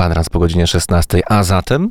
Kwadrans po godzinie 16, a zatem...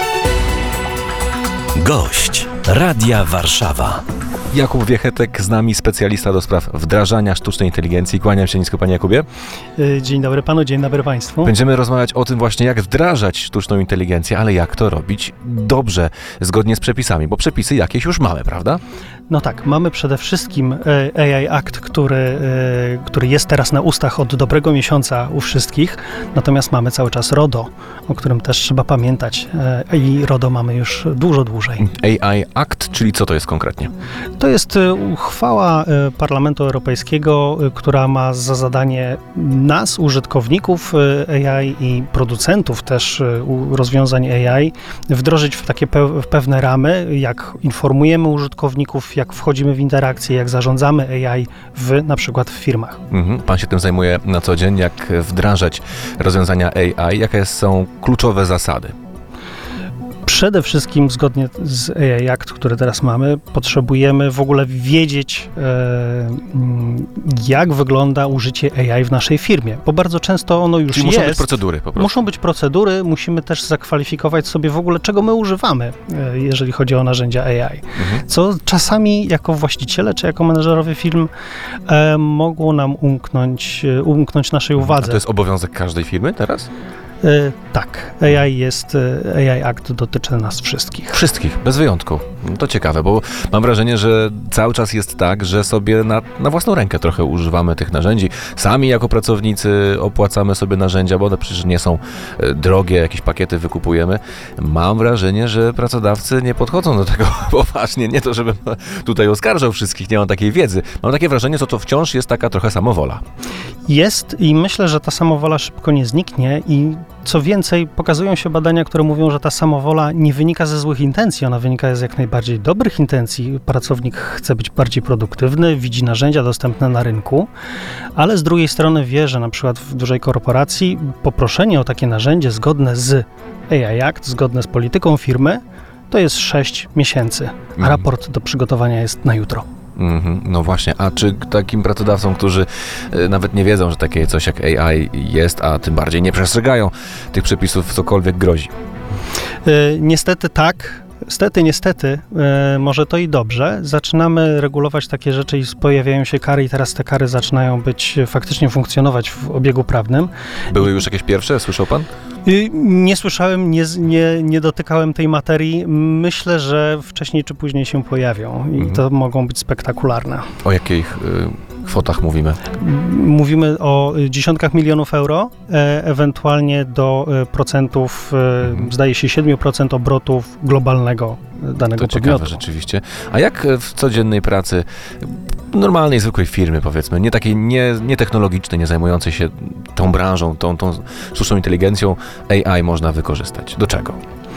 Gość Radia Warszawa. Jakub Wiechetek z nami, specjalista do spraw wdrażania sztucznej inteligencji. Kłaniam się nisko, panie Jakubie. Dzień dobry panu, dzień dobry państwu. Będziemy rozmawiać o tym właśnie, jak wdrażać sztuczną inteligencję, ale jak to robić dobrze, zgodnie z przepisami, bo przepisy jakieś już mamy, prawda? No tak, mamy przede wszystkim AI Act, który jest teraz na ustach od dobrego miesiąca u wszystkich, natomiast mamy cały czas RODO, o którym też trzeba pamiętać i RODO mamy już dużo dłużej. AI Act, czyli co to jest konkretnie? To jest uchwała Parlamentu Europejskiego, która ma za zadanie nas, użytkowników AI i producentów też rozwiązań AI, wdrożyć w takie pewne ramy, jak informujemy użytkowników, jak wchodzimy w interakcje, jak zarządzamy AI na przykład w firmach. Pan się tym zajmuje na co dzień, jak wdrażać rozwiązania AI, jakie są kluczowe zasady? Przede wszystkim zgodnie z AI Act, który teraz mamy, potrzebujemy w ogóle wiedzieć, jak wygląda użycie AI w naszej firmie, bo bardzo często ono już Czyli jest. muszą być procedury po prostu. Muszą być procedury, musimy też zakwalifikować sobie w ogóle, czego my używamy, jeżeli chodzi o narzędzia AI. Co czasami jako właściciele, czy jako menedżerowie firm mogło nam umknąć naszej uwadze. A to jest obowiązek każdej firmy teraz? Tak, AI Act dotyczy nas wszystkich. Wszystkich, bez wyjątku. To ciekawe, bo mam wrażenie, że cały czas jest tak, że sobie na własną rękę trochę używamy tych narzędzi. Sami jako pracownicy opłacamy sobie narzędzia, bo one przecież nie są drogie, jakieś pakiety wykupujemy. Mam wrażenie, że pracodawcy nie podchodzą do tego poważnie. Nie to, żebym tutaj oskarżał wszystkich, nie mam takiej wiedzy. Mam takie wrażenie, że to wciąż jest taka trochę samowola. Jest i myślę, że ta samowola szybko nie zniknie i co więcej, pokazują się badania, które mówią, że ta samowola nie wynika ze złych intencji, ona wynika z jak najbardziej dobrych intencji. Pracownik chce być bardziej produktywny, widzi narzędzia dostępne na rynku, ale z drugiej strony wie, że na przykład w dużej korporacji poproszenie o takie narzędzie zgodne z AI Act, zgodne z polityką firmy, to jest 6 miesięcy, a raport do przygotowania jest na jutro. No właśnie, a czy takim pracodawcom, którzy nawet nie wiedzą, że takie coś jak AI jest, a tym bardziej nie przestrzegają tych przepisów, cokolwiek grozi? Niestety tak. Niestety, może to i dobrze. Zaczynamy regulować takie rzeczy i pojawiają się kary i teraz te kary zaczynają faktycznie funkcjonować w obiegu prawnym. Były już jakieś pierwsze? Słyszał pan? Nie słyszałem, nie dotykałem tej materii. Myślę, że wcześniej czy później się pojawią i to mogą być spektakularne. O jakich kwotach mówimy? Mówimy o dziesiątkach milionów euro, ewentualnie do procentów, zdaje się 7% obrotów globalnego danego to podmiotu. Ciekawe rzeczywiście. A jak w codziennej pracy normalnej, zwykłej firmy, powiedzmy, nie takiej nie technologicznej, nie zajmującej się tą branżą, tą sztuczną inteligencją, AI można wykorzystać? Do czego?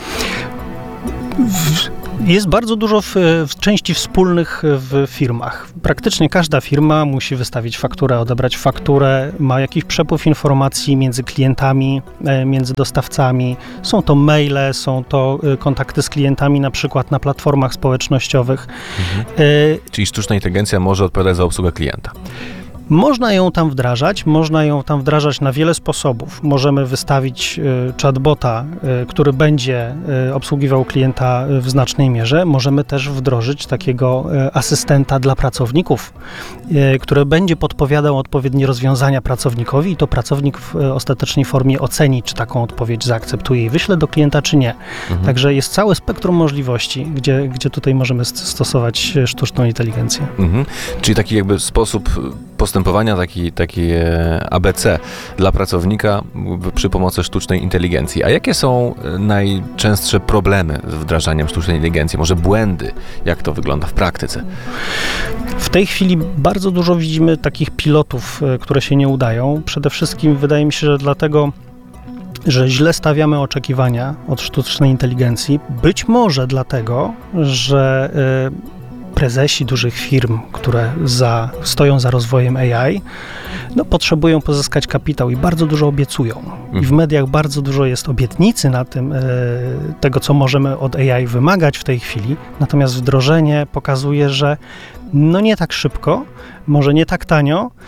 Jest bardzo dużo w części wspólnych w firmach. Praktycznie każda firma musi wystawić fakturę, odebrać fakturę, ma jakiś przepływ informacji między klientami, między dostawcami. Są to maile, są to kontakty z klientami, na przykład na platformach społecznościowych. Czyli sztuczna inteligencja może odpowiadać za obsługę klienta. Można ją tam wdrażać na wiele sposobów. Możemy wystawić chatbota, który będzie obsługiwał klienta w znacznej mierze. Możemy też wdrożyć takiego asystenta dla pracowników, który będzie podpowiadał odpowiednie rozwiązania pracownikowi i to pracownik w ostatecznej formie oceni, czy taką odpowiedź zaakceptuje i wyśle do klienta, czy nie. Także jest całe spektrum możliwości, gdzie tutaj możemy stosować sztuczną inteligencję. Czyli taki jakby sposób postępowania, taki ABC dla pracownika przy pomocy sztucznej inteligencji. A jakie są najczęstsze problemy z wdrażaniem sztucznej inteligencji? Może błędy? Jak to wygląda w praktyce? W tej chwili bardzo dużo widzimy takich pilotów, które się nie udają. Przede wszystkim wydaje mi się, że dlatego, że źle stawiamy oczekiwania od sztucznej inteligencji. Być może dlatego, że prezesi dużych firm, które stoją za rozwojem AI, potrzebują pozyskać kapitał i bardzo dużo obiecują. I w mediach bardzo dużo jest obietnicy na tego, co możemy od AI wymagać w tej chwili, natomiast wdrożenie pokazuje, że nie tak szybko, może nie tak tanio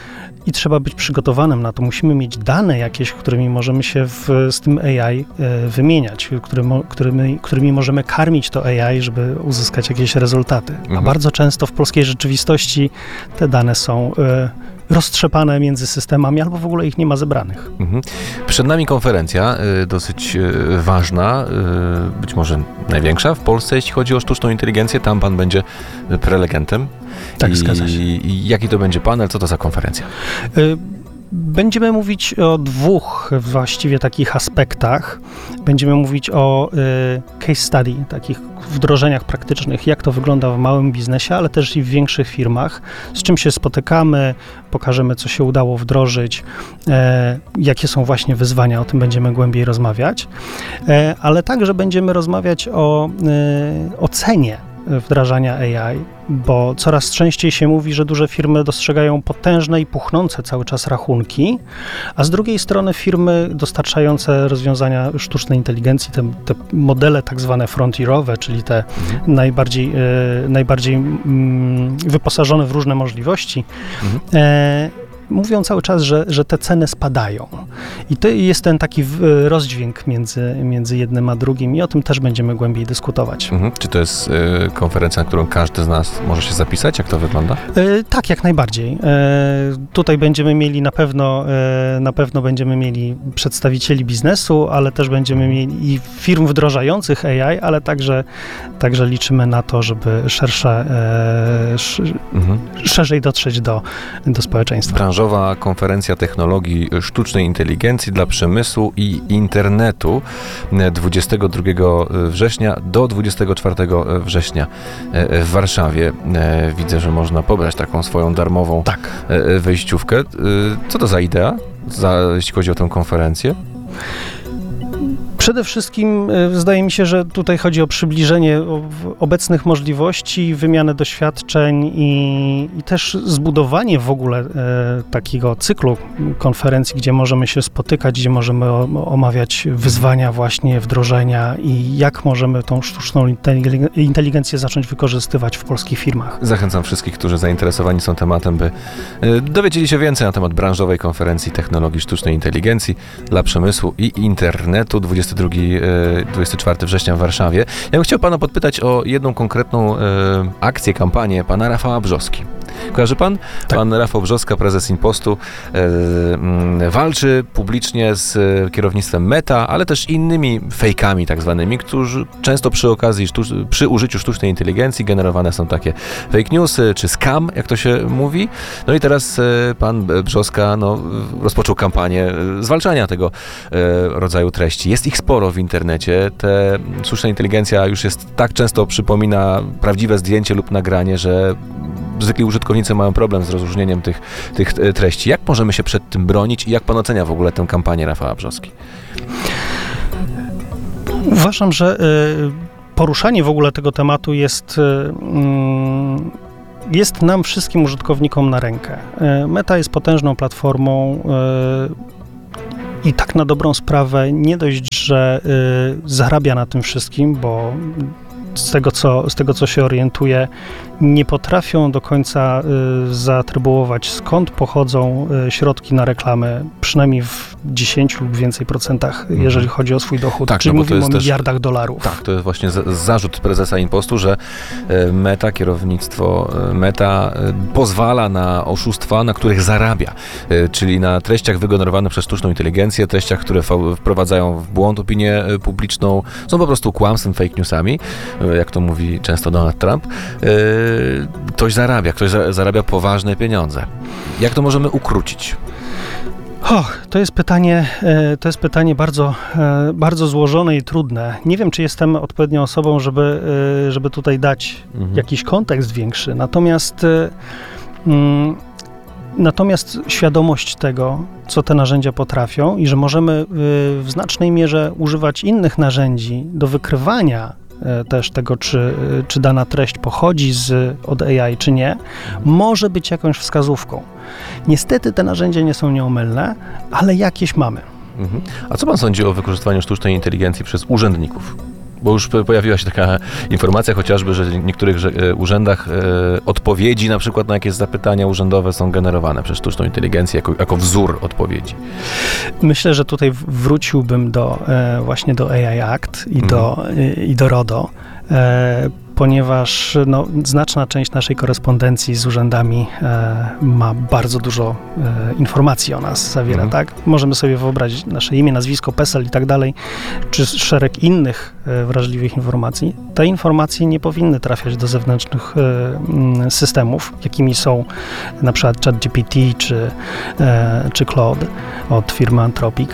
i trzeba być przygotowanym na to. Musimy mieć dane jakieś, którymi możemy się z tym AI wymieniać, którymi możemy karmić to AI, żeby uzyskać jakieś rezultaty. A bardzo często w polskiej rzeczywistości te dane są roztrzepane między systemami, albo w ogóle ich nie ma zebranych. Przed nami konferencja dosyć ważna, być może największa w Polsce, jeśli chodzi o sztuczną inteligencję. Tam pan będzie prelegentem. Tak, zgadza się. I jaki to będzie panel? Co to za konferencja? Będziemy mówić o dwóch właściwie takich aspektach. Będziemy mówić o case study, takich wdrożeniach praktycznych, jak to wygląda w małym biznesie, ale też i w większych firmach, z czym się spotykamy, pokażemy, co się udało wdrożyć, jakie są właśnie wyzwania, o tym będziemy głębiej rozmawiać, ale także będziemy rozmawiać o ocenie wdrażania AI, bo coraz częściej się mówi, że duże firmy dostrzegają potężne i puchnące cały czas rachunki, a z drugiej strony firmy dostarczające rozwiązania sztucznej inteligencji, te modele tak zwane frontierowe, czyli te najbardziej wyposażone w różne możliwości, mówią cały czas, że te ceny spadają. I to jest ten taki rozdźwięk między jednym a drugim i o tym też będziemy głębiej dyskutować. Czy to jest konferencja, na którą każdy z nas może się zapisać? Jak to wygląda? Tak, jak najbardziej. Tutaj będziemy mieli na pewno będziemy mieli przedstawicieli biznesu, ale też będziemy mieli i firm wdrażających AI, ale także liczymy na to, żeby szerzej dotrzeć do społeczeństwa. Branżowa konferencja technologii sztucznej inteligencji dla przemysłu i internetu 22 września do 24 września w Warszawie. Widzę, że można pobrać taką swoją darmową wejściówkę. Co to za idea, jeśli chodzi o tę konferencję? Przede wszystkim zdaje mi się, że tutaj chodzi o przybliżenie obecnych możliwości, wymianę doświadczeń i też zbudowanie w ogóle takiego cyklu konferencji, gdzie możemy się spotykać, gdzie możemy omawiać wyzwania właśnie, wdrożenia i jak możemy tą sztuczną inteligencję zacząć wykorzystywać w polskich firmach. Zachęcam wszystkich, którzy zainteresowani są tematem, by dowiedzieli się więcej na temat branżowej konferencji technologii sztucznej inteligencji dla przemysłu i internetu 22-24 września w Warszawie. Ja bym chciał pana podpytać o jedną konkretną akcję, kampanię pana Rafała Brzoski. Kojarzy pan? Tak. Pan Rafał Brzoska, prezes Impostu, walczy publicznie z kierownictwem Meta, ale też innymi fejkami tak zwanymi, którzy często przy okazji, przy użyciu sztucznej inteligencji generowane są takie fake newsy, czy scam, jak to się mówi. No i teraz pan Brzoska rozpoczął kampanię zwalczania tego rodzaju treści. Jest ich sporo w internecie. Sztuczna inteligencja już tak często przypomina prawdziwe zdjęcie lub nagranie, że zwykli użytkownicy mają problem z rozróżnieniem tych treści. Jak możemy się przed tym bronić i jak pan ocenia w ogóle tę kampanię Rafała Brzoski? Uważam, że poruszanie w ogóle tego tematu jest nam wszystkim użytkownikom na rękę. Meta jest potężną platformą i tak na dobrą sprawę nie dość, że zarabia na tym wszystkim, bo z tego, co się orientuję, nie potrafią do końca zaatrybuować, skąd pochodzą środki na reklamy, przynajmniej w 10 lub więcej procentach, jeżeli chodzi o swój dochód. Tak, czyli mówimy o miliardach dolarów. Tak, to jest właśnie zarzut prezesa Impostu, że Meta, kierownictwo Meta pozwala na oszustwa, na których zarabia, czyli na treściach wygenerowanych przez sztuczną inteligencję, treściach, które wprowadzają w błąd opinię publiczną, są po prostu kłamstwem, fake newsami, jak to mówi często Donald Trump. Ktoś zarabia poważne pieniądze. Jak to możemy ukrócić? To jest pytanie bardzo, bardzo złożone i trudne. Nie wiem, czy jestem odpowiednią osobą, żeby tutaj dać jakiś kontekst większy. Natomiast świadomość tego, co te narzędzia potrafią i że możemy w znacznej mierze używać innych narzędzi do wykrywania też tego, czy dana treść pochodzi od AI, czy nie, może być jakąś wskazówką. Niestety te narzędzia nie są nieomylne, ale jakieś mamy. A co pan sądzi o wykorzystywaniu sztucznej inteligencji przez urzędników? Bo już pojawiła się taka informacja chociażby, że w niektórych urzędach odpowiedzi na przykład na jakieś zapytania urzędowe są generowane przez sztuczną inteligencję jako wzór odpowiedzi. Myślę, że tutaj wróciłbym właśnie do AI Act i do RODO, ponieważ znaczna część naszej korespondencji z urzędami ma bardzo dużo informacji o nas zawiera, tak? Możemy sobie wyobrazić nasze imię, nazwisko, PESEL i tak dalej, czy szereg innych wrażliwych informacji. Te informacje nie powinny trafiać do zewnętrznych systemów, jakimi są na przykład ChatGPT czy Claude od firmy Anthropic.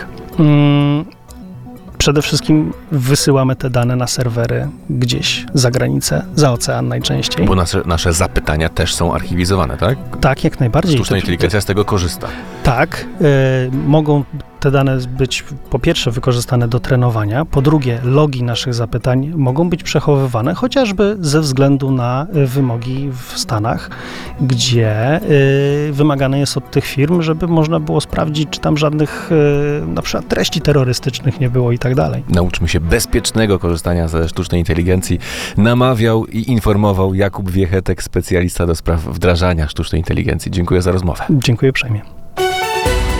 Przede wszystkim wysyłamy te dane na serwery gdzieś za granicę, za ocean najczęściej. Bo nasze zapytania też są archiwizowane, tak? Tak, jak najbardziej. Sztuczna inteligencja z tego korzysta. Tak. Mogą te dane być po pierwsze wykorzystane do trenowania, po drugie logi naszych zapytań mogą być przechowywane chociażby ze względu na wymogi w Stanach, gdzie wymagane jest od tych firm, żeby można było sprawdzić, czy tam żadnych na przykład treści terrorystycznych nie było i tak dalej. Nauczmy się bezpiecznego korzystania ze sztucznej inteligencji. Namawiał i informował Jakub Wiechetek, specjalista do spraw wdrażania sztucznej inteligencji. Dziękuję za rozmowę. Dziękuję uprzejmie.